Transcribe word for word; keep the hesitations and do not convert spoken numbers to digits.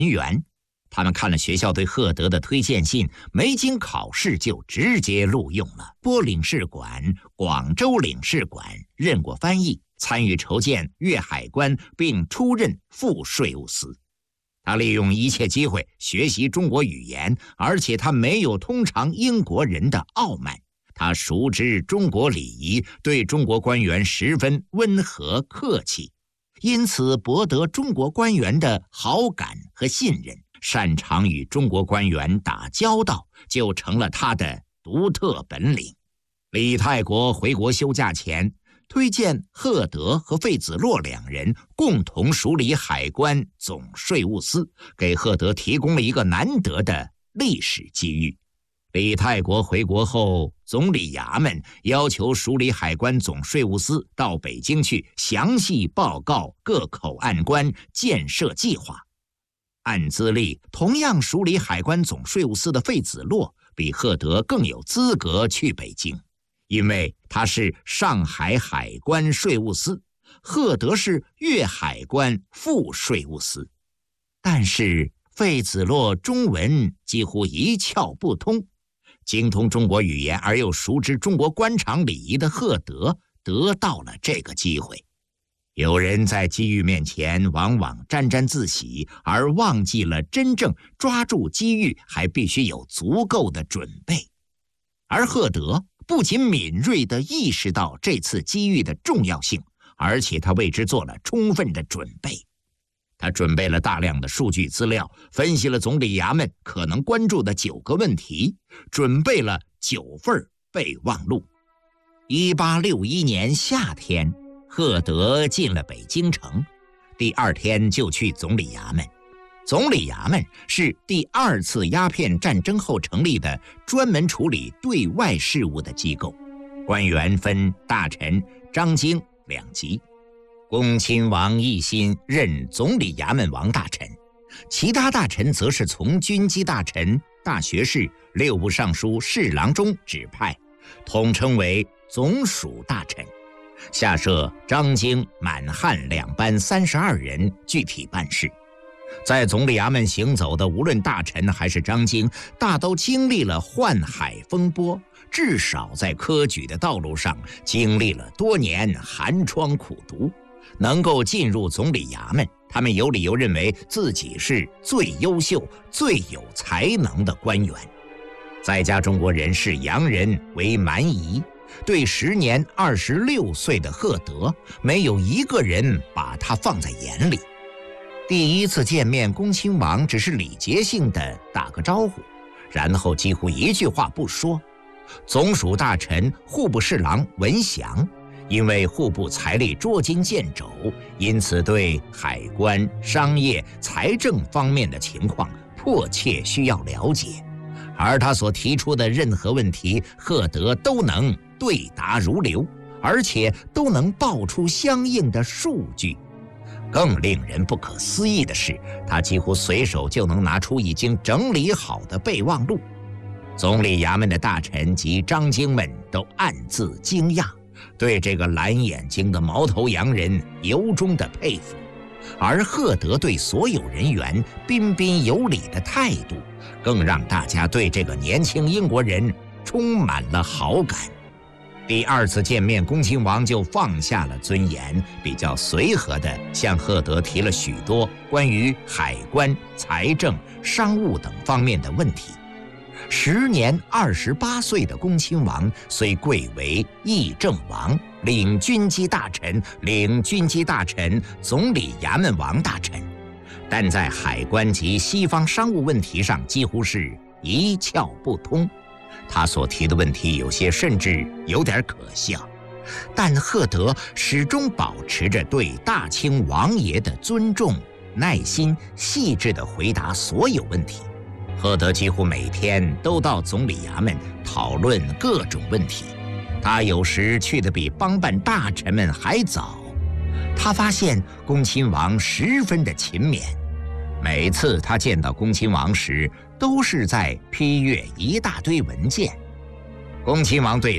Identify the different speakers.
Speaker 1: 员。他们看了学校对赫德的推荐信，没经考试就直接录用了。波领事馆、广州领事馆任过翻译，参与筹建粤海关，并出任副税务司。他利用一切机会学习中国语言，而且他没有通常英国人的傲慢。他熟知中国礼仪，对中国官员十分温和客气，因此博得中国官员的好感和信任。擅长与中国官员打交道，就成了他的独特本领。李泰国回国休假前，推荐赫德和费子洛两人共同署理海关总税务司，给赫德提供了一个难得的历史机遇。李泰国回国后，总理衙门要求署理海关总税务司到北京去详细报告各口岸关建设计划。按资历，同样署理海关总税务司的费子洛比赫德更有资格去北京，因为他是上海海关税务司，赫德是粤海关副税务司。但是费子洛中文几乎一窍不通，精通中国语言而又熟知中国官场礼仪的赫德得到了这个机会。有人在机遇面前往往沾沾自喜，而忘记了真正抓住机遇还必须有足够的准备。而赫德不仅敏锐地意识到这次机遇的重要性，而且他为之做了充分的准备。他准备了大量的数据资料，分析了总理衙门可能关注的九个问题，准备了九份备忘录。一八六一年夏天，赫德进了北京城，第二天就去总理衙门。总理衙门是第二次鸦片战争后成立的专门处理对外事务的机构，官员分大臣、章京两级。恭亲王奕欣任总理衙门王大臣，其他大臣则是从军机大臣、大学士、六部尚书、侍郎中指派，统称为总署大臣。下设章京、满汉两班三十二人具体办事。在总理衙门行走的无论大臣还是章京，大都经历了宦海风波，至少在科举的道路上经历了多年寒窗苦读，能够进入总理衙门，他们有理由认为自己是最优秀、最有才能的官员。在家中国人视洋人为蛮夷，对时年二十六岁的赫德，没有一个人把他放在眼里。第一次见面，恭亲王只是礼节性的打个招呼，然后几乎一句话不说。总署大臣户部侍郎文祥，因为户部财力捉襟见肘，因此对海关、商业、财政方面的情况迫切需要了解，而他所提出的任何问题，赫德都能对答如流，而且都能报出相应的数据。更令人不可思议的是，他几乎随手就能拿出已经整理好的备忘录。总理衙门的大臣及章京们都暗自惊讶，对这个蓝眼睛的毛头洋人由衷的佩服。而赫德对所有人员彬彬有礼的态度，更让大家对这个年轻英国人充满了好感。第二次见面，恭亲王就放下了尊严，比较随和地向赫德提了许多关于海关、财政、商务等方面的问题。时年二十八岁的恭亲王虽贵为议政王、领军机大臣、领军机大臣、总理衙门王大臣，但在海关及西方商务问题上几乎是一窍不通。他所提的问题有些甚至有点可笑，但赫德始终保持着对大清王爷的尊重，耐心细致地回答所有问题。赫德几乎每天都到总理衙门讨论各种问题，他有时去得比帮办大臣们还早。他发现恭亲王十分的勤勉，每次他见到恭亲王时，都是在批阅一大堆文件。恭亲王对